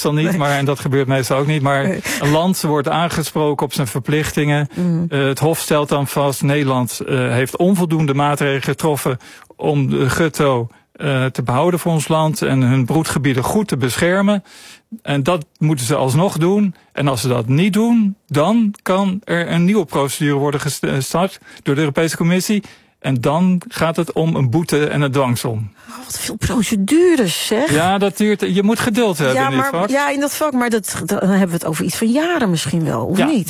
meestal niet, en dat gebeurt meestal ook niet. Maar een land wordt aangesproken op zijn verplichtingen. Het Hof stelt dan vast, Nederland heeft onvoldoende maatregelen getroffen om de gutto te behouden voor ons land en hun broedgebieden goed te beschermen. En dat moeten ze alsnog doen. En als ze dat niet doen, dan kan er een nieuwe procedure worden gestart door de Europese Commissie. En dan gaat het om een boete en een dwangsom. Oh, wat veel procedures, zeg. Ja, dat duurt. Je moet geduld hebben in dit vak. Ja, in dat vak. Maar dan hebben we het over iets van jaren misschien wel, of niet?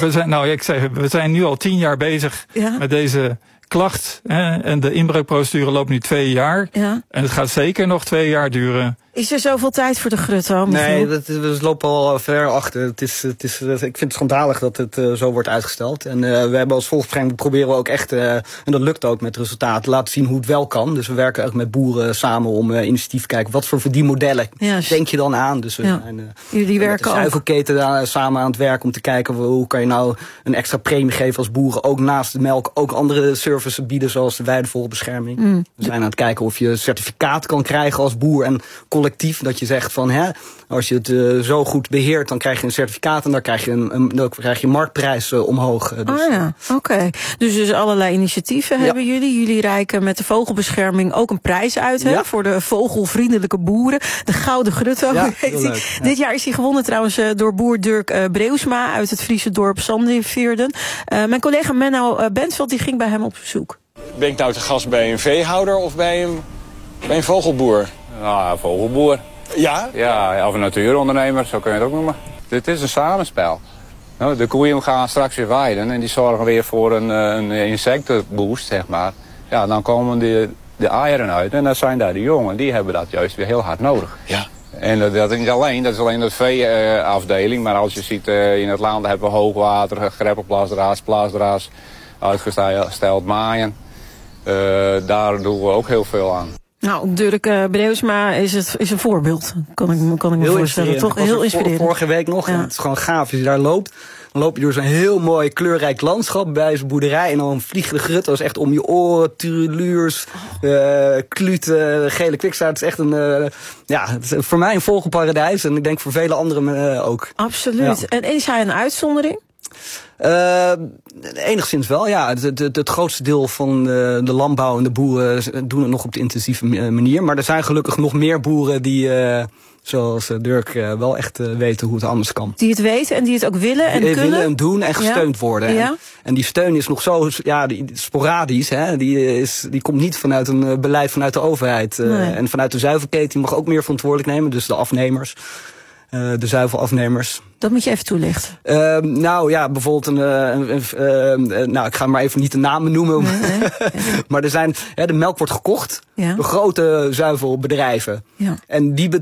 We zijn nu al 10 jaar bezig met deze klacht. En de inbreukprocedure loopt nu 2 jaar. Ja. En het gaat zeker nog 2 jaar duren. Is er zoveel tijd voor de grutto? Nee, we lopen al ver achter. Ik vind het schandalig dat het zo wordt uitgesteld. En we hebben als volksbescherming proberen we ook echt, en dat lukt ook met resultaten, laten zien hoe het wel kan. Dus we werken ook met boeren samen om initiatief te kijken. Wat voor verdienmodellen denk je dan aan? Dus we zijn jullie werken met de zuivelketen samen aan het werk om te kijken hoe kan je nou een extra premie geven als boeren. Ook naast de melk ook andere services bieden zoals de weidevogelbescherming. We zijn aan het kijken of je certificaat kan krijgen als boer en collectief, dat je zegt van als je het zo goed beheert, dan krijg je een certificaat en dan krijg je een marktprijs omhoog. Oké. Dus allerlei initiatieven hebben jullie. Jullie reiken met de vogelbescherming ook een prijs uit voor de vogelvriendelijke boeren. De Gouden Grutto. Ja, Dit jaar is hij gewonnen trouwens door boer Dirk Breusma uit het Friese dorp Sandveerden. Mijn collega Menno Bentveld die ging bij hem op bezoek. Ben ik nou te gast bij een veehouder of bij een vogelboer? Nou, vogelboer. Ja? Ja, of een natuurondernemer, zo kun je het ook noemen. Dit is een samenspel. De koeien gaan straks weer weiden en die zorgen weer voor een insectenboost, zeg maar. Ja, dan komen de eieren uit en dat zijn daar de jongen. Die hebben dat juist weer heel hard nodig. Ja. En dat is niet alleen de veeafdeling, maar als je ziet in het land hebben we hoogwater, greppelplasdraad, plasdraad, uitgesteld maaien. Daar doen we ook heel veel aan. Nou, Dirk Breusma is een voorbeeld. Kan ik me voorstellen. Toch heel inspirerend. Vorige week nog. En het is gewoon gaaf. Als je daar loopt, dan loop je door zo'n heel mooi kleurrijk landschap bij zijn boerderij. En dan vliegen de grutto's echt om je oren. Tureluurs, kluten, gele kwikstaart. Het is echt het is voor mij een vogelparadijs. En ik denk voor vele anderen ook. Absoluut. Ja. En is hij een uitzondering? Enigszins wel, ja. Het grootste deel van de landbouw en de boeren doen het nog op de intensieve manier. Maar er zijn gelukkig nog meer boeren die, zoals Dirk, wel echt weten hoe het anders kan. Die het weten en die het ook willen en kunnen. Willen en doen en gesteund worden. Ja. En die steun is nog zo sporadisch. Die komt niet vanuit een beleid vanuit de overheid. En vanuit de zuivelketen, die mag ook meer verantwoordelijk nemen. Dus de afnemers. De zuivelafnemers. Dat moet je even toelichten. Bijvoorbeeld ik ga maar even niet de namen noemen. Nee. Maar er zijn, de melk wordt gekocht door grote zuivelbedrijven. Ja. En die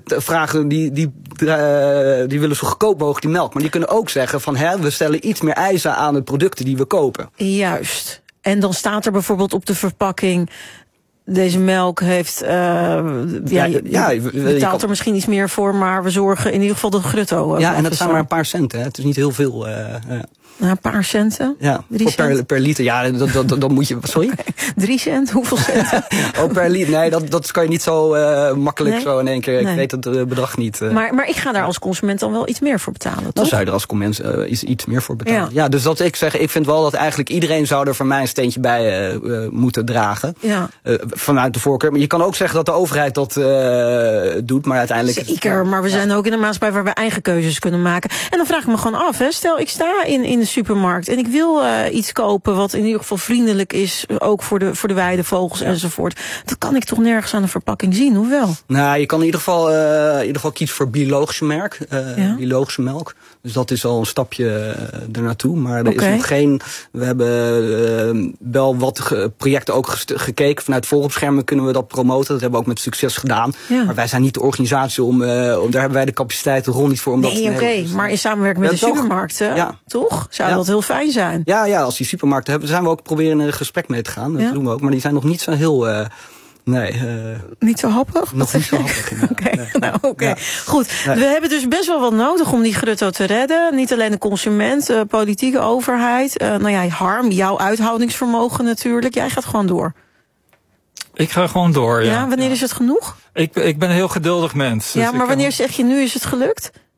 willen zo goedkoop mogelijk die melk. Maar die kunnen ook zeggen van we stellen iets meer eisen aan de producten die we kopen. Juist. En dan staat er bijvoorbeeld op de verpakking: deze melk heeft, je betaalt er misschien iets meer voor, maar we zorgen in ieder geval dat grutto. En dat zijn maar een paar centen. Het is niet heel veel. Een paar centen? Ja, per liter. Ja, dan moet je. Sorry? Okay. 3 cent? Hoeveel centen? Per liter. Nee, dat kan je niet zo makkelijk zo in één keer. Ik weet het bedrag niet. Maar ik ga daar als consument dan wel iets meer voor betalen, toch? Dan zou je er als consument iets meer voor betalen. Ja, dus dat ik zeg, ik vind wel dat eigenlijk iedereen zou er voor mij een steentje bij moeten dragen. Ja. Vanuit de voorkeur. Maar je kan ook zeggen dat de overheid dat doet, maar uiteindelijk. Zeker, maar we zijn ook in een maatschappij waar we eigen keuzes kunnen maken. En dan vraag ik me gewoon af, stel ik sta in de supermarkt en ik wil iets kopen wat in ieder geval vriendelijk is, ook voor de weidevogels enzovoort. Dat kan ik toch nergens aan de verpakking zien, hoewel? Nou, je kan in ieder geval kiezen voor biologische merk, biologische melk. Dus dat is al een stapje ernaartoe. Maar er is nog geen. We hebben wel wat projecten ook gekeken. Vanuit vogelbescherming kunnen we dat promoten. Dat hebben we ook met succes gedaan. Ja. Maar wij zijn niet de organisatie om daar hebben wij de capaciteit rond niet voor. Maar in samenwerking met de supermarkten, toch? Zou dat heel fijn zijn? Ja, als die supermarkten hebben, zijn we ook proberen in een gesprek mee te gaan. Dat doen we ook. Maar die zijn nog niet zo heel. Niet zo happig? Nog niet zo happig. Oké. Goed, we hebben dus best wel wat nodig om die grutto te redden. Niet alleen de consument, politieke overheid. Harm, jouw uithoudingsvermogen natuurlijk. Jij gaat gewoon door. Ik ga gewoon door, ja. Ja, wanneer is het genoeg? Ik ben een heel geduldig mens. Dus maar wanneer zeg je nu is het gelukt?